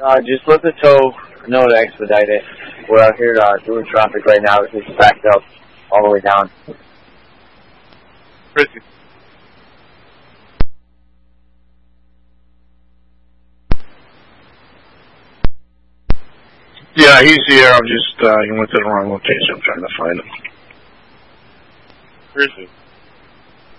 Just let the tow know to expedite it. We're out here doing traffic right now. It's backed up all the way down. Chrissy. Yeah, he's here. I'm just, he went to the wrong location. I'm trying to find him. Chrissy.